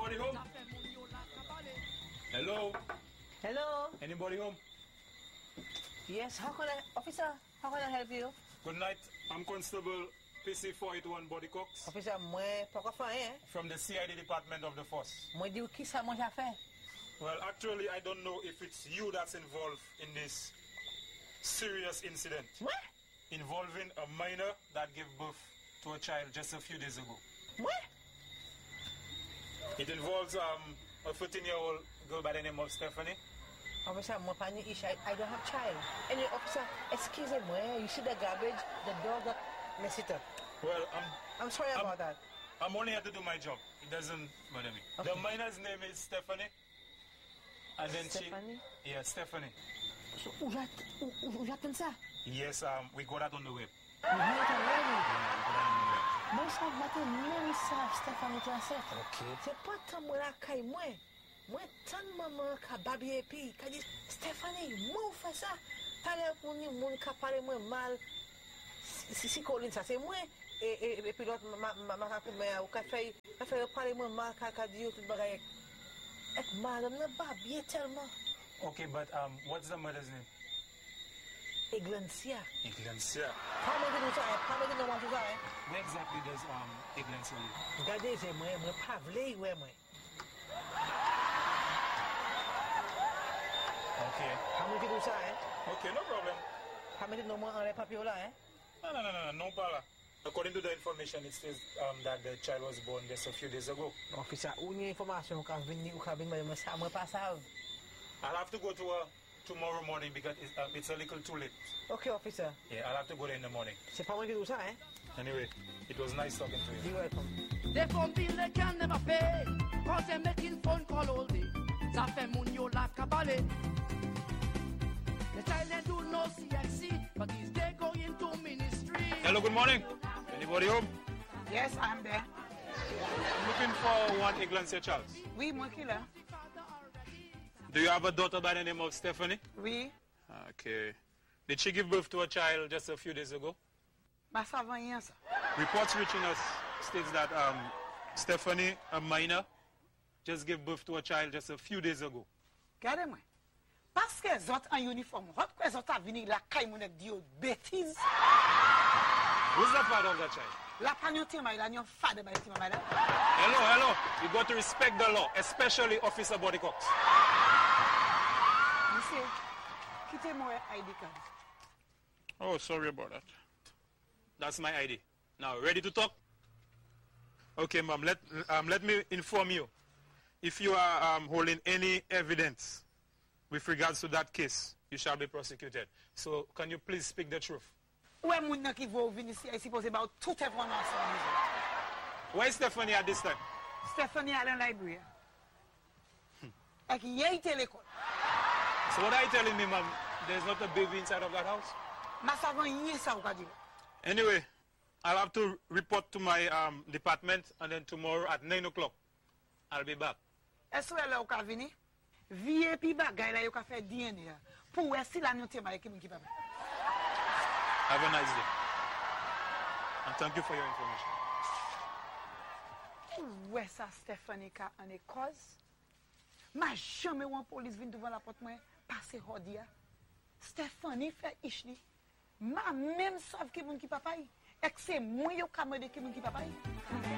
Anybody home? Hello? Hello? Anybody home? Yes, officer, how can I help you? Good night. I'm Constable PC 481 Body Cox. Officer, moi, pourquoi faire, From the CID department of the force. Moi, dis qui ça, moi, j'ai fait? Well, actually, I don't know if it's you that's involved in this serious incident. What? Involving a minor that gave birth to a child just a few days ago. What? It involves a 14-year-old girl by the name of Stephanie. Officer, moi, panic issue. I don't have child. Anyway, officer, excuse me, you see the garbage, the dog got messed it up. Well, I'm sorry about that. I'm only here to do my job. It doesn't bother me. Okay. The minor's name is Stephanie. And then Stephanie? Yeah, Stephanie. So, où j'attends ça? Yes, we got that on the web. You hear it already? Yeah, Moi, ça va te même ça, Stephanie, tu as fait. Okay. C'est pas tant moi la caille, moi. Moi, tant maman qui a babi et puis, qui a dit, Stephanie, moi, fait ça. T'as l'air pour nous, mon qui a parlé moi mal. Si Colin, ça, c'est moi. Et puis l'autre, ma ou qui a fait parler moi mal, qui a dit, tout le bagage. Et madame n'a pas bien tellement. Okay, but what's the mother's name? Eglancia. Iglencia. How many do you want to say? Where exactly does Iglencia live? Regardez, c'est moi, pas vle, ouais, moi. Okay. How many do you say? Okay, no problem. How many no more on les papiers là, hein? No problem. According to the information, it says that the child was born just a few days ago. Officer, où y a information qu'a venu mais ça moi pas ça. I'll have to go to tomorrow morning because it's a little too late. Okay, officer. Yeah, I'll have to go there in the morning. C'est pas moi qui dis ça, hein? Anyway, it was nice talking to you. You're welcome. They phone bill they can never pay, cause they making phone call all day. Ça fait moun yo la kabale. The child they do no CXC, but is they going to ministry. Hello, good morning. Anybody home? Yes, I'm there. I'm looking for one Iglencia child. Oui, moi qui là. Do you have a daughter by the name of Stephanie? Oui. Okay. Did she give birth to a child just a few days ago? Bah ça va rien ça. Reports reaching us states that Stephanie, a minor, just gave birth to a child just a few days ago. Regardez-moi. Parce que les autres en uniforme, votre que les autres a venu la caille mon dit bêtise. Who's the father of that child? La pagnoté ma la nyon fade ba ti madame. Hello. You got to respect the law, especially Officer Body Cox. Monsieur, quittez-moi ID card. Oh, sorry about that. That's my ID. Now, ready to talk? Okay, ma'am, let me inform you. If you are holding any evidence with regards to that case, you shall be prosecuted. So, can you please speak the truth? Où est moun qui va venir ici supposé ba toute information. Where is Stephanie at this time? Stephanie à la library. Et qui est à l'école. So what are you telling me, ma'am? There's not a baby inside of that house? Ma savon rien ça ou ka dire. Anyway, I'll have to report to my department, and then tomorrow at 9 o'clock, I'll be back. Est-ce que là ou ka venir? VIP bagay là yo ka faire DNA. Pour si la noté ma équipe qui pas. Have a nice day. And thank you for your information. Où est ça Stephanie ka en cause? Ma jamais ou police vient devant la porte moi passer hodia. Stephanie fait ishli. Ma même savent que mon qui papa. Et c'est moi yo ka me de qui mon qui papa.